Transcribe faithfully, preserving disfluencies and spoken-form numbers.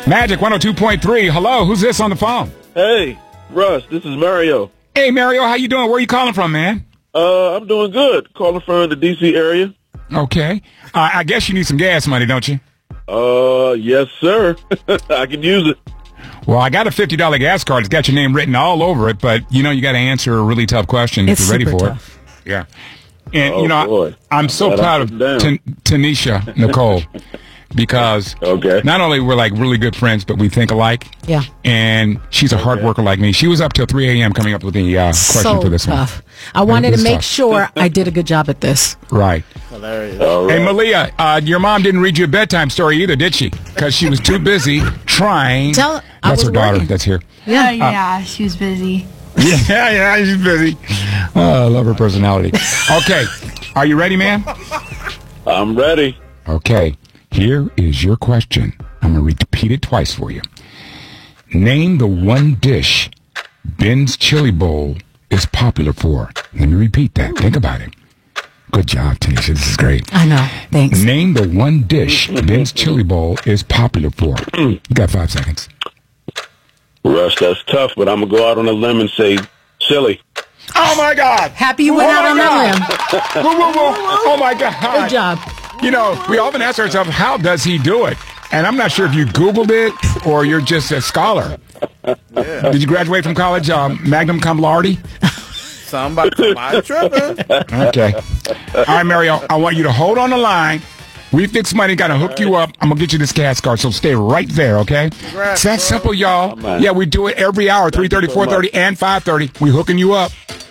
Magic one oh two point three. Hello, who's this on the phone? Hey, Russ, this is Mario. Hey, Mario, how you doing? Where are you calling from, man? Uh, I'm doing good. Calling from the D C area. Okay. Uh, I guess you need some gas money, don't you? Uh, yes, sir. I can use it. Well, I got a fifty dollars gas card. It's got your name written all over it, but, you know, you got to answer a really tough question It's if you're ready super for tough. it. Yeah. And, Oh, you know, boy. I, I'm so Glad proud I of put it down. Tan- Tanisha Nicole because Okay. not only we're like really good friends, but we think alike. Yeah. And she's a hard Okay. worker like me. She was up till three a.m. coming up with the uh, question So for this tough. one. I wanted It's to make tough. sure I did a good job at this. Right. Hilarious. All right. Hey, Malia, uh, your mom didn't read you a bedtime story either, did she? Because she was too busy trying. Tell- I That's was her daughter working. that's here. Yeah. Oh, yeah, she was busy. Yeah, yeah, she's busy. Oh, I love her personality. Okay. Are you ready, man? I'm ready. Okay. Here is your question. I'm going to repeat it twice for you. Name the one dish Ben's Chili Bowl is popular for. Let me repeat that. Think about it. Good job, Tanisha. This is great. I know. Thanks. Name the one dish Ben's Chili Bowl is popular for. You got five seconds. Russ, that's tough, but I'm going to go out on a limb and say chili. Oh, my God. Happy you went Oh, out my on God. that limb. Whoa, whoa, whoa. Oh, my God. Good job. You know, we often ask ourselves, how does he do it? And I'm not sure if you Googled it or you're just a scholar. Yeah. Did you graduate from college, um, magna cum laude? Somebody, somebody tripping. Okay. All right, Mario, I want you to hold on the line. We Fix Money got to hook you up. I'm going to get you this gas card, so stay right there, okay? Congrats, It's that bro. simple, y'all. Oh, man. Yeah, we do it every hour, three thirty, so four thirty, much. and five thirty. We hooking you up.